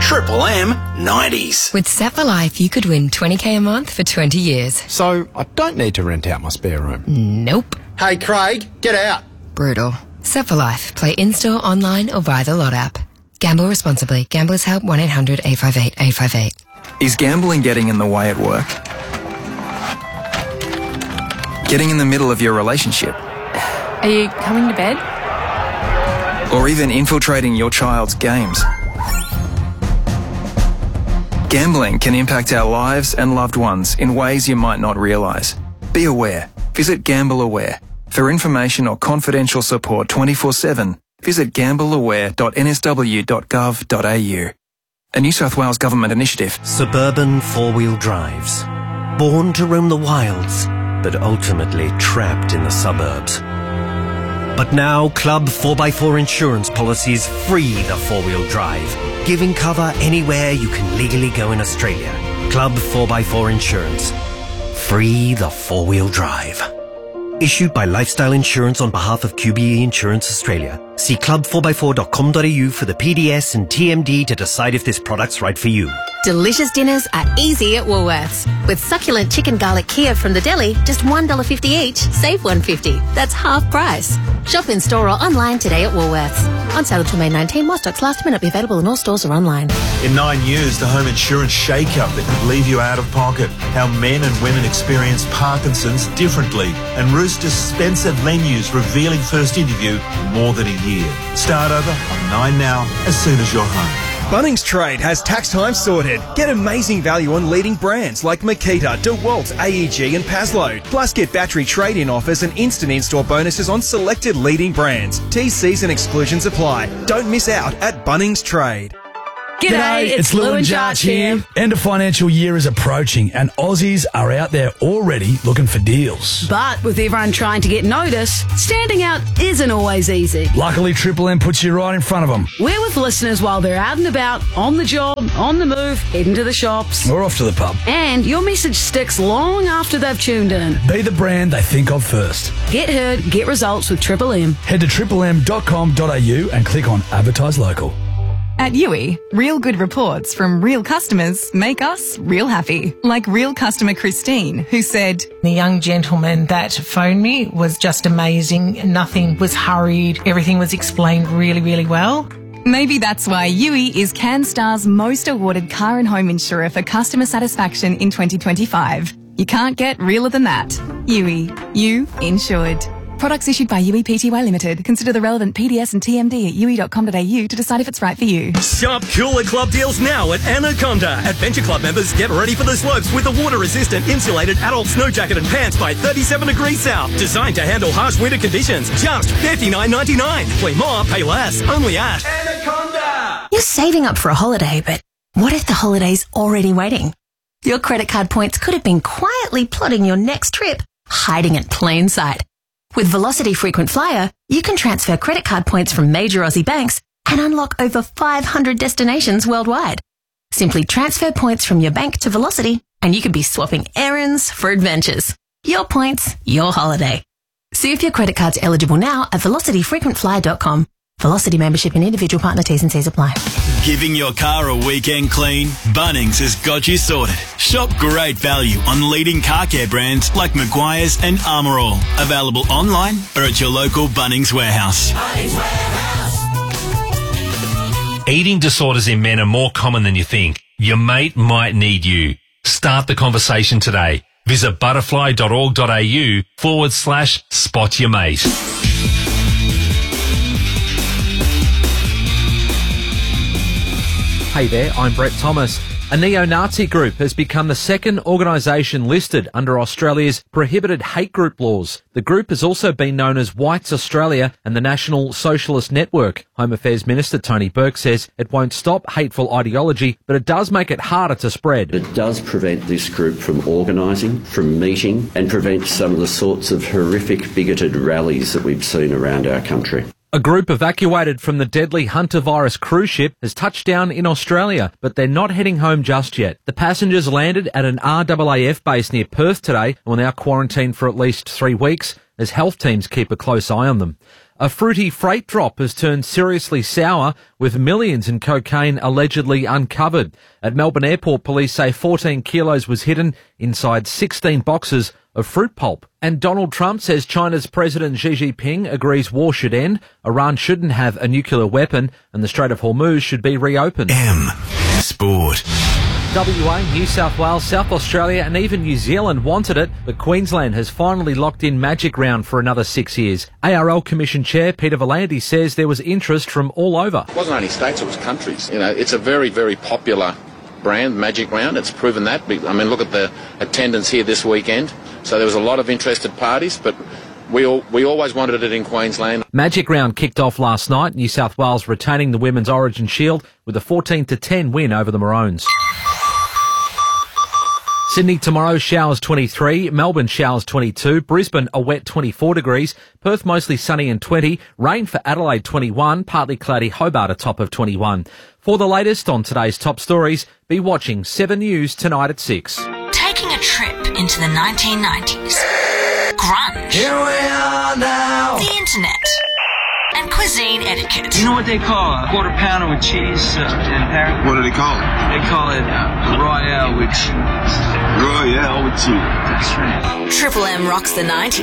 Triple M 90s. With Set for Life, you could win $20,000 a month for 20 years. So I don't need to rent out my spare room. Nope. Hey, Craig, get out. Brutal. Set for Life. Play in-store, online or via the Lot app. Gamble responsibly. Gamblers Help 1-800-858-858. Is gambling getting in the way at work? Getting in the middle of your relationship? Are you coming to bed? Or even infiltrating your child's games? Gambling can impact our lives and loved ones in ways you might not realise. Be aware. Visit Gamble Aware. For information or confidential support 24/7, visit gambleaware.nsw.gov.au. A New South Wales Government initiative. Suburban four-wheel drives. Born to roam the wilds, but ultimately trapped in the suburbs. But now Club 4x4 insurance policies free the four-wheel drive, giving cover anywhere you can legally go in Australia. Club 4x4 Insurance. Free the four-wheel drive. Issued by Lifestyle Insurance on behalf of QBE Insurance Australia. See club4x4.com.au for the PDS and TMD to decide if this product's right for you. Delicious dinners are easy at Woolworths. With succulent chicken garlic Kiev from the deli, just $1.50 each, save $1.50. That's half price. Shop in store or online today at Woolworths. On sale until May 19, while stocks last, may not be available in all stores or online. In 9 years, the home insurance shake-up that could leave you out of pocket. How men and women experience Parkinson's differently. And Rooster Spencer Venue's revealing first interview in more than a year. Start over on 9 now, as soon as you're home. Bunnings Trade has tax time sorted. Get amazing value on leading brands like Makita, DeWalt, AEG and Paslow. Plus get battery trade-in offers and instant in-store bonuses on selected leading brands. TCs and exclusions apply. Don't miss out at Bunnings Trade. G'day, it's Lou and Jarch here. End of financial year is approaching and Aussies are out there already looking for deals. But with everyone trying to get noticed, standing out isn't always easy. Luckily, Triple M puts you right in front of them. We're with listeners while they're out and about, on the job, on the move, heading to the shops. Or off to the pub. And your message sticks long after they've tuned in. Be the brand they think of first. Get heard, get results with Triple M. Head to triplem.com.au and click on Advertise Local. At Yui, real good reports from real customers make us real happy. Like real customer Christine, who said, "The young gentleman that phoned me was just amazing. Nothing was hurried. Everything was explained really, really well." Maybe that's why Yui is CanStar's most awarded car and home insurer for customer satisfaction in 2025. You can't get realer than that. Yui, you insured. Products issued by Yui Pty Limited. Consider the relevant PDS and TMD at yui.com.au to decide if it's right for you. Sharp Cooler Club deals now at Anaconda. Adventure Club members, get ready for the slopes with the water-resistant insulated adult snow jacket and pants by 37 degrees south. Designed to handle harsh winter conditions. Just $59.99. Play more, pay less. Only at Anaconda. You're saving up for a holiday, but what if the holiday's already waiting? Your credit card points could have been quietly plotting your next trip, hiding in plain sight. With Velocity Frequent Flyer, you can transfer credit card points from major Aussie banks and unlock over 500 destinations worldwide. Simply transfer points from your bank to Velocity and you could be swapping errands for adventures. Your points, your holiday. See if your credit card's eligible now at velocityfrequentflyer.com. Velocity membership and individual partner T's and C's apply. Giving your car a weekend clean? Bunnings has got you sorted. Shop great value on leading car care brands like Maguire's and Armour All. Available online or at your local Bunnings warehouse. Eating disorders in men are more common than you think. Your mate might need you. Start the conversation today. Visit butterfly.org.au/spot your mate. Hey there, I'm Brett Thomas. A neo-Nazi group has become the second organisation listed under Australia's prohibited hate group laws. The group has also been known as Whites Australia and the National Socialist Network. Home Affairs Minister Tony Burke says it won't stop hateful ideology, but it does make it harder to spread. It does prevent this group from organising, from meeting, and prevent some of the sorts of horrific bigoted rallies that we've seen around our country. A group evacuated from the deadly Hunter virus cruise ship has touched down in Australia, but they're not heading home just yet. The passengers landed at an RAAF base near Perth today and will now quarantine for at least 3 weeks as health teams keep a close eye on them. A fruity freight drop has turned seriously sour, with millions in cocaine allegedly uncovered. At Melbourne Airport, police say 14 kilos was hidden inside 16 boxes of fruit pulp. And Donald Trump says China's President Xi Jinping agrees war should end, Iran shouldn't have a nuclear weapon, and the Strait of Hormuz should be reopened. Sport. WA, New South Wales, South Australia and even New Zealand wanted it, but Queensland has finally locked in Magic Round for another 6 years. ARL Commission Chair Peter V'landys says there was interest from all over. It wasn't only states, it was countries. You know, it's a very, very popular brand, Magic Round. It's proven that. I mean, look at the attendance here this weekend. So there was a lot of interested parties, but we always wanted it in Queensland. Magic Round kicked off last night, New South Wales retaining the Women's Origin Shield with a 14-10 win over the Maroons. Sydney tomorrow, showers 23, Melbourne showers 22, Brisbane a wet 24 degrees, Perth mostly sunny and 20, rain for Adelaide 21, partly cloudy Hobart a top of 21. For the latest on today's top stories, be watching 7 News tonight at 6. Taking a trip into the 1990s. Grunge. Here we are now. The internet. And cuisine etiquette. You know what they call a quarter pounder with cheese in Paris? What do they call it? They call it Royale with cheese. Royale with cheese. Triple M rocks the 90s.